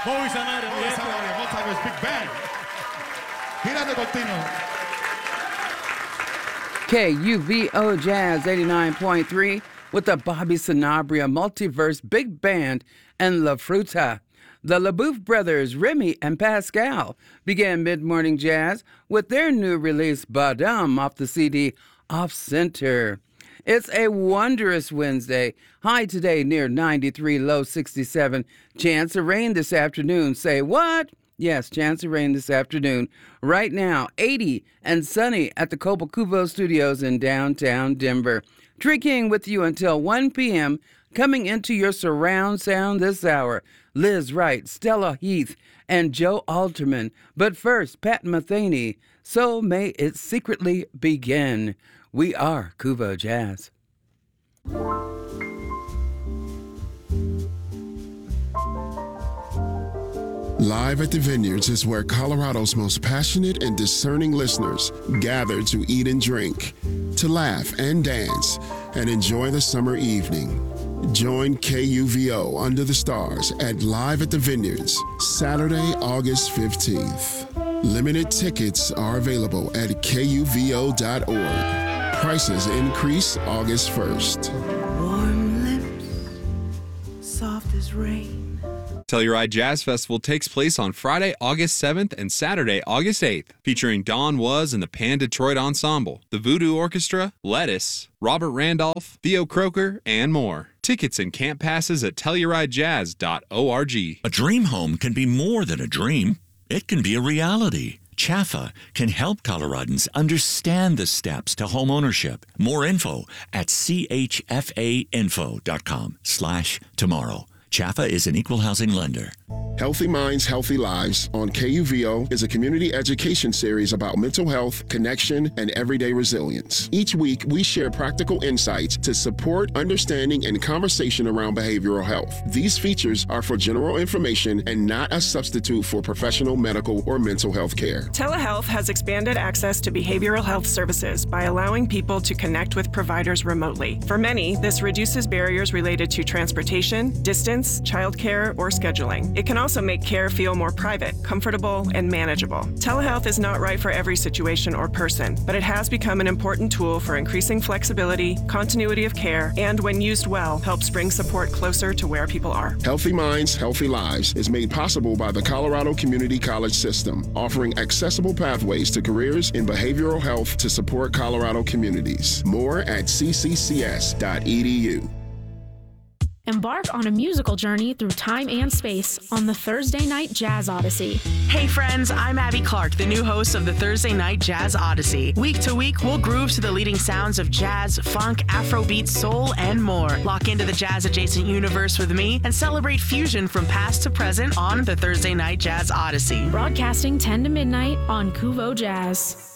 Joey Sanabria. Joey Sanabria, Montague's Big Band. Girando continuo. KUVO Jazz 89.3 with the Bobby Sanabria Multiverse Big Band and La Fruta. The LaBeouf brothers, Remy and Pascal, began Mid-Morning Jazz with their new release, Badam, off the CD Off Center. It's a wondrous Wednesday. High today near 93, low 67. Chance of rain this afternoon. Say what? Yes, chance of rain this afternoon. Right now, 80 and sunny at the Copacuvo Studios in downtown Denver. Tree King with you until 1 p.m. Coming into your surround sound this hour. Liz Wright, Stella Heath, and Joe Alterman. But first, Pat Metheny. So may it secretly begin. We are Kuvo Jazz. Live at the Vineyards is where Colorado's most passionate and discerning listeners gather to eat and drink, to laugh and dance, and enjoy the summer evening. Join KUVO Under the Stars at Live at the Vineyards, Saturday, August 15th. Limited tickets are available at KUVO.org. Prices increase August 1st. Warm lips, soft as rain. Telluride Jazz Festival takes place on Friday, August 7th and Saturday, August 8th, featuring Don Was and the Pan Detroit Ensemble, the Voodoo Orchestra, Lettuce, Robert Randolph, Theo Croker, and more. Tickets and camp passes at TellurideJazz.org. A dream home can be more than a dream. It can be a reality. Chaffa can help Coloradans understand the steps to home ownership. More info at chfainfo.com/tomorrow. Chaffa is an equal housing lender. Healthy Minds, Healthy Lives on KUVO is a community education series about mental health, connection, and everyday resilience. Each week, we share practical insights to support understanding and conversation around behavioral health. These features are for general information and not a substitute for professional medical or mental health care. Telehealth has expanded access to behavioral health services by allowing people to connect with providers remotely. For many, this reduces barriers related to transportation, distance, childcare, or scheduling. It can also make care feel more private, comfortable, and manageable. Telehealth is not right for every situation or person, but it has become an important tool for increasing flexibility, continuity of care, and when used well, helps bring support closer to where people are. Healthy Minds, Healthy Lives is made possible by the Colorado Community College System, offering accessible pathways to careers in behavioral health to support Colorado communities. More at cccs.edu. Embark on a musical journey through time and space on the Thursday Night Jazz Odyssey. Hey friends, I'm Abby Clark, the new host of the Thursday Night Jazz Odyssey. Week to week, we'll groove to the leading sounds of jazz, funk, Afrobeat, soul, and more. Lock into the jazz-adjacent universe with me and celebrate fusion from past to present on the Thursday Night Jazz Odyssey. Broadcasting 10 to midnight on Kuvo Jazz.